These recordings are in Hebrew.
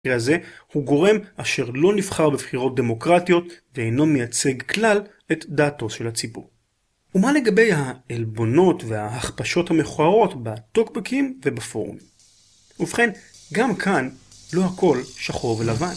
במקרה הזה הוא גורם אשר לא נבחר בבחירות דמוקרטיות ואינו מייצג כלל את דעתו של הציבור. ומה לגבי העלבונות וההכפשות המכוערות בטוקבקים ובפורומים? ובכן, גם כאן לא הכל שחור ולבן.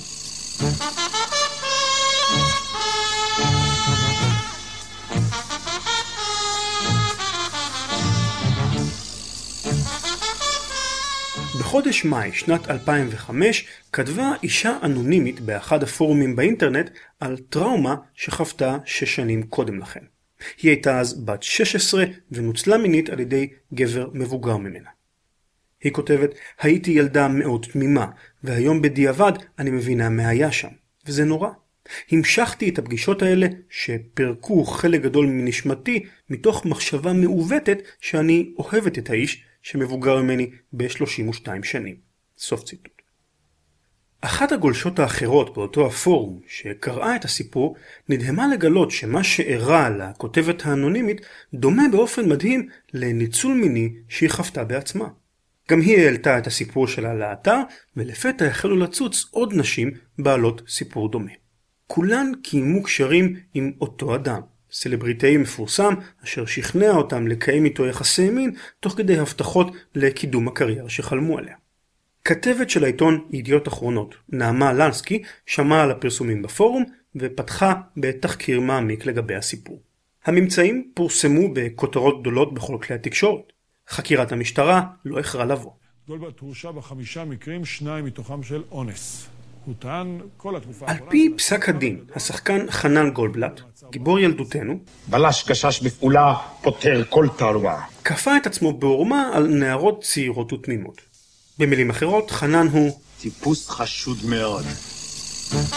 בחודש מאי שנת 2005 כתבה אישה אנונימית באחד הפורומים באינטרנט על טראומה שחוותה 6 שנים קודם לכן. היא הייתה אז בת 16 ונוצלה מינית על ידי גבר מבוגר ממנה. היא כותבת, הייתי ילדה מאוד תמימה, והיום בדיעבד אני מבינה מה היה שם, וזה נורא. המשכתי את הפגישות האלה שפרקו חלק גדול מנשמתי מתוך מחשבה מעוותת שאני אוהבת את האיש שמבוגר ממני ב-32 שנים. סוף ציטוט. אחת הגולשות האחרות באותו הפורום שקראה את הסיפור נדהמה לגלות שמה שאירע לכותבת האנונימית דומה באופן מדהים לניצול מיני שהיא חוותה בעצמה. גם היא העלתה את הסיפור שלה לאתר ולפתע החלו לצוץ עוד נשים בעלות סיפור דומה. כולן קיימו קשרים עם אותו אדם, סלבריטאי מפורסם אשר שכנע אותם לקיים איתו יחסי מין תוך כדי הבטחות לקידום הקריירה שחלמו עליה. כתבת של העיתון ידיעות אחרונות, נעמה לנסקי, שמעה על הפרסומים בפורום ופתחה בתחקיר מעמיק לגבי הסיפור. הממצאים פורסמו בכותרות גדולות בכל כלי התקשורת. חקירת המשטרה לא איחרה לבוא. גולדבלט הורשע ב5 מקרים, 2 מתוכם של אונס. הוא טען כל התקופה... על פי פסק הדין, השחקן חנן גולדבלט, גיבור ילדותנו, בלש גשש בפעולה, פותר כל תעלומה. כפה את עצמו בעורמה על נערות צעירות ותמימות. במילים אחרות, חנן הוא טיפוס חשוד מאוד.